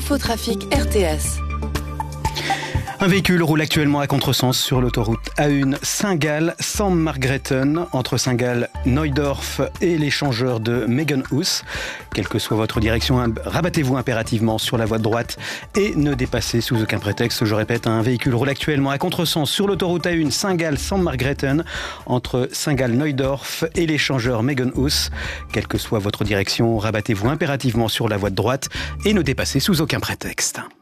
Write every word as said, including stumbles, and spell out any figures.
Infotrafic R T S. Un véhicule roule actuellement à contresens sur l'autoroute A un Saint-Gall-Saint-Margrethen entre Saint-Gall-Neudorf et l'échangeur de Megenhus. Quelle que soit votre direction, rabattez-vous impérativement sur la voie de droite et ne dépassez sous aucun prétexte. Je répète, un véhicule roule actuellement à contresens sur l'autoroute A un Saint-Gall-Saint-Margrethen entre Saint-Gall-Neudorf et l'échangeur Megenhus. Quelle que soit votre direction, rabattez-vous impérativement sur la voie de droite et ne dépassez sous aucun prétexte.